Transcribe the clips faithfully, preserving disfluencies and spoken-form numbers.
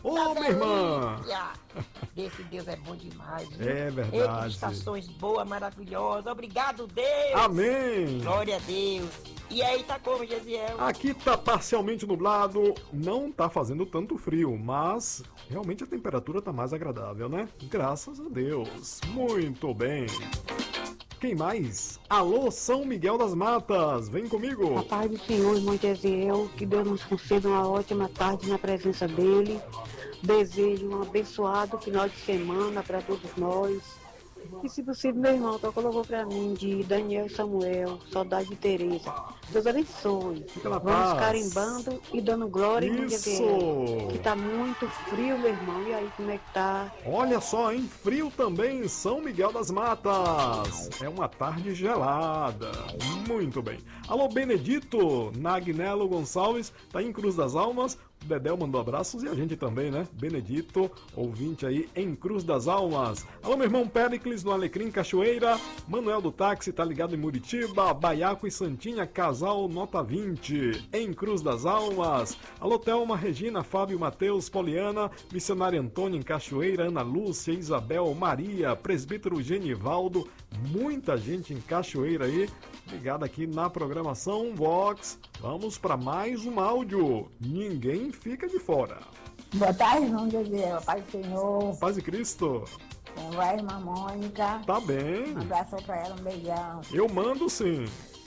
Ô, minha irmã! Esse Deus é bom demais, viu? É verdade. Ele, estações boas, maravilhosas. Obrigado, Deus! Amém! Glória a Deus! E aí, tá como, Gesiel? Aqui tá parcialmente nublado, não tá fazendo tanto frio, mas realmente a temperatura tá mais agradável, né? Graças a Deus. Muito bem. Quem mais? Alô, São Miguel das Matas, vem comigo. A paz do Senhor, irmão Gesiel, que Deus nos conceda uma ótima tarde na presença dele. Desejo um abençoado final de semana para todos nós. E se possível, meu irmão, só colocou para mim de Daniel Samuel, saudade de Tereza. Deus abençoe. Fica na Vamos paz. carimbando e dando glória, irmão Isso. Gesiel. Que tá muito frio, meu irmão. E aí, como é que tá? Olha só, hein? Frio também em São Miguel das Matas. É uma tarde gelada. Muito bem. Alô, Benedito, Nagnelo Gonçalves, tá em Cruz das Almas. O Dedéu mandou abraços e a gente também, né? Benedito, ouvinte aí em Cruz das Almas. Alô, meu irmão Péricles, no Alecrim Cachoeira. Manuel do Táxi, tá ligado em Muritiba. Baiaco e Santinha, casal nota vinte, em Cruz das Almas. Alô, Thelma, Regina, Fábio, Matheus, Poliana, Missionário Antônio em Cachoeira, Ana Lúcia, Isabel, Maria, Presbítero Genivaldo. Muita gente em Cachoeira aí, ligada aqui na programação Vox. Vamos para mais um áudio. Ninguém fica de fora. Boa tarde, irmão Gesiel. Paz do Senhor. Paz de Cristo. Como vai, irmã Mônica? Tá bem. Um abraço pra ela, um beijão. Eu mando sim.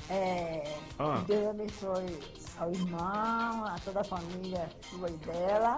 É, Ah. que Deus abençoe ao irmão, a toda a família sua e dela.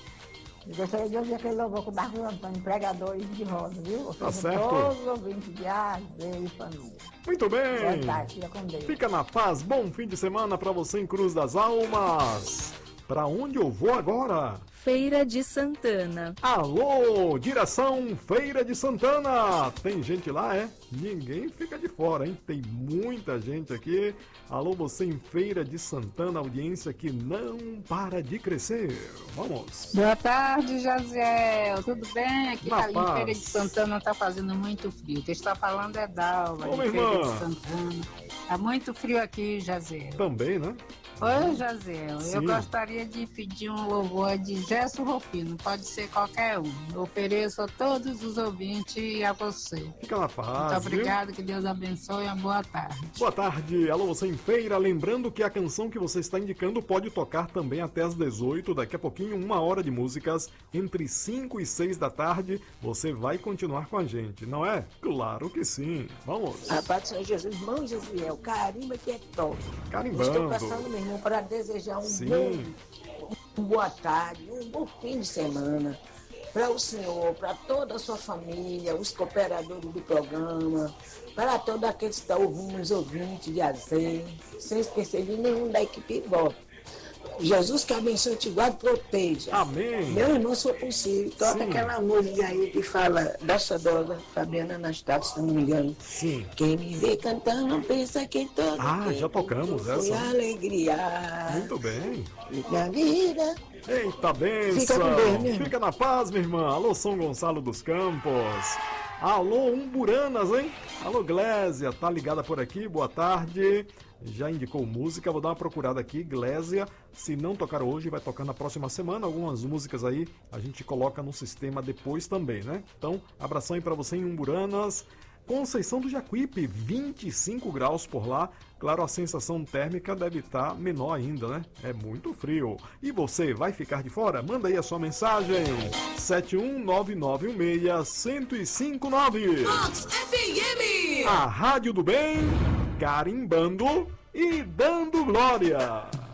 Eu gostaria de ouvir aquele louvor com o Marcos Antônio, pregadores de rosa, viu? Tá Seja certo. todos os ouvintes de A, Z e família. Muito bem. Boa tarde, fica com Deus. Fica na paz. Bom fim de semana para você em Cruz das Almas. Para onde eu vou agora? Feira de Santana. Alô, direção Feira de Santana. Tem gente lá, é? Ninguém fica de fora, hein? Tem muita gente aqui. Alô, você em Feira de Santana, audiência que não para de crescer. Vamos. Boa tarde, Jaziel. Tudo bem? Aqui Na tá, em paz. Feira de Santana tá fazendo muito frio. Quem está falando é Dalva, Ô, de minha Feira irmã. de Santana. Tá muito frio aqui, Jaziel. Também, né? Oi, Jaziel. Sim. Eu gostaria de pedir um louvor de Gerson Rufino. Pode ser qualquer um. Eu ofereço a todos os ouvintes e a você. Fica na paz. Muito viu? obrigado, que Deus abençoe e uma boa tarde. Boa tarde, alô você em Feira, lembrando que a canção que você está indicando pode tocar também até às dezoito, daqui a pouquinho uma hora de músicas, entre cinco e seis da tarde, você vai continuar com a gente, não é? Claro que sim, vamos! A paz do Senhor Jesus, irmão Gesiel, carimba que é top. Carimbando! Estou passando, meu irmão, para desejar um Sim. bom, uma boa tarde, um bom fim de semana para o senhor, para toda a sua família, os cooperadores do programa, para todos aqueles que estão ouvindo, os ouvintes de Azem, sem esquecer de nenhum da equipe Vox. Jesus que abençoe, te guarde e proteja. Amém! Meu irmão, se for possível, toca Sim. aquela música aí que fala da saudosa Fabiana Anastácio, se não me engano. Sim. Quem me vê cantando não pensa que todo Ah, tempo já tocamos foi essa. alegria. Muito bem! Minha vida. Eita benção! Fica com Deus, minha irmã. Fica na paz, minha irmã! Alô São Gonçalo dos Campos! Alô Umburanas, hein? Alô Glésia, tá ligada por aqui? Boa tarde! Já indicou música, vou dar uma procurada aqui, Glésia. Se não tocar hoje, vai tocar na próxima semana. Algumas músicas aí a gente coloca no sistema depois também, né? Então, abração aí pra você em Umburanas. Conceição do Jacuípe, vinte e cinco graus por lá. Claro, a sensação térmica deve estar menor ainda, né? É muito frio. E você vai ficar de fora? Manda aí a sua mensagem. sete um nove nove um seis, um zero cinco nove. Vox F M. A Rádio do Bem, carimbando e dando glória.